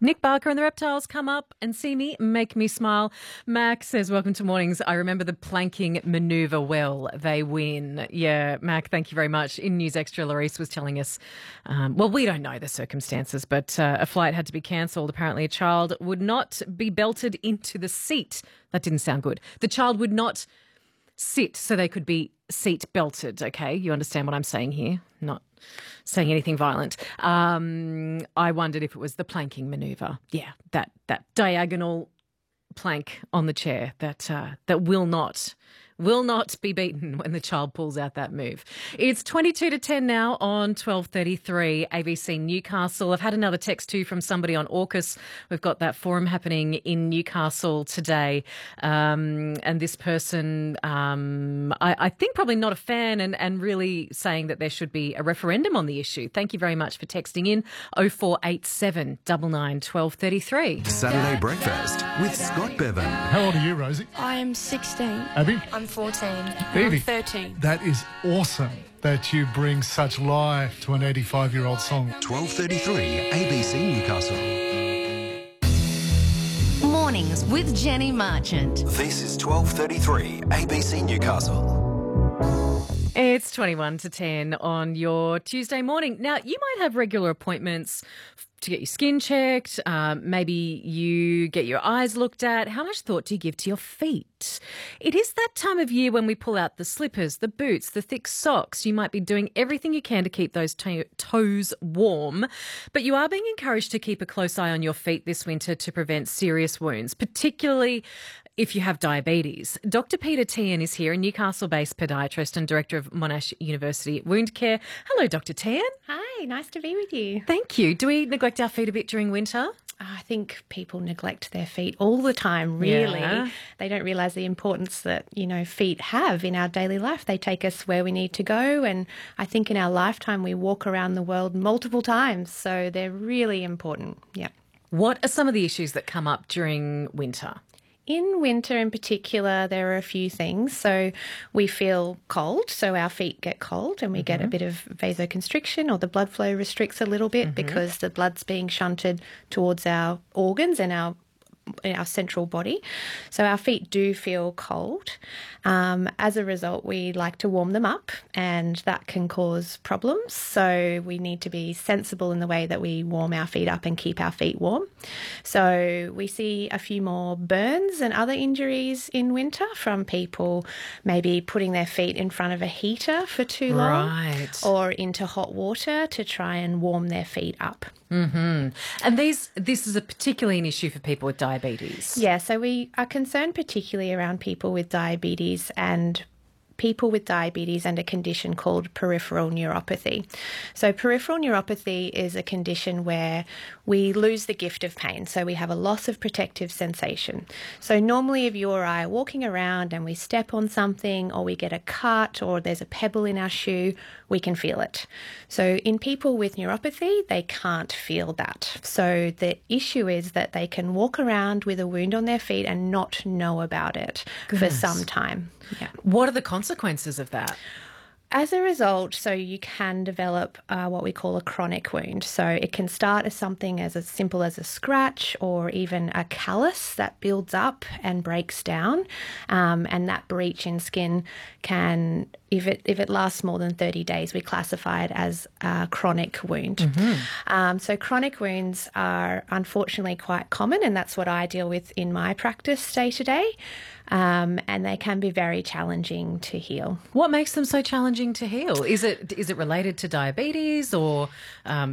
Nick Barker and the Reptiles come up and see me, make me smile. Mac says, welcome to Mornings. I remember the planking manoeuvre well. They win. Yeah, Mac, thank you very much. In News Extra, Larisse was telling us, well, we don't know the circumstances, but a flight had to be cancelled. Apparently a child would not be belted into the seat. That didn't sound good. The child would not sit so they could be seat belted, okay? You understand what I'm saying here? Not saying anything violent. I wondered if it was the planking manoeuvre. Yeah, that diagonal plank on the chair that will not be beaten when the child pulls out that move. It's 22 to 10 now on 12:33 ABC Newcastle. I've had another text too from somebody on AUKUS. We've got that forum happening in Newcastle today. And this person, I think probably not a fan and really saying that there should be a referendum on the issue. Thank you very much for texting in 0487 99 1233. Saturday Breakfast with Scott Bevan. How old are you, Rosie? I am 16. Abby? I'm 14. Evie? I'm 13. That is awesome that you bring such life to an 85-year-old song. 12:33 ABC Newcastle. Mornings with Jenny Marchant. This is 12:33 ABC Newcastle. It's 21 to 10 on your Tuesday morning. Now, you might have regular appointments to get your skin checked. Maybe you get your eyes looked at. How much thought do you give to your feet? It is that time of year when we pull out the slippers, the boots, the thick socks. You might be doing everything you can to keep those toes warm, but you are being encouraged to keep a close eye on your feet this winter to prevent serious wounds, particularly if you have diabetes. Dr. Peter Tian is here, a Newcastle-based podiatrist and director of Monash University Wound Care. Hello, Dr. Tian. Hi, nice to be with you. Thank you. Do we neglect our feet a bit during winter? I think people neglect their feet all the time, really. Yeah. They don't realise the importance that, feet have in our daily life. They take us where we need to go, and I think in our lifetime we walk around the world multiple times, so they're really important, yeah. What are some of the issues that come up during winter? In winter in particular, there are a few things. So we feel cold, so our feet get cold and we get a bit of vasoconstriction, or the blood flow restricts a little bit because the blood's being shunted towards our organs and our central body. So our feet do feel cold. As a result, we like to warm them up, and that can cause problems. So we need to be sensible in the way that we warm our feet up and keep our feet warm. So we see a few more burns and other injuries in winter from people maybe putting their feet in front of a heater for too long, Right. or into hot water to try and warm their feet up. And this is particularly an issue for people with diabetes. Yeah, so we are concerned particularly around people with diabetes and a condition called peripheral neuropathy. So peripheral neuropathy is a condition where we lose the gift of pain. So we have a loss of protective sensation. So normally if you or I are walking around and we step on something, or we get a cut, or there's a pebble in our shoe, we can feel it. So in people with neuropathy, they can't feel that. So the issue is that they can walk around with a wound on their feet and not know about it for some time. Yeah. What are the consequences of that? As a result, so you can develop what we call a chronic wound. So it can start as something as simple as a scratch, or even a callus that builds up and breaks down. And that breach in skin can, if it lasts more than 30 days, we classify it as a chronic wound. So chronic wounds are unfortunately quite common, and that's what I deal with in my practice day to day. And they can be very challenging to heal. What makes them so challenging to heal? Is it related to diabetes, or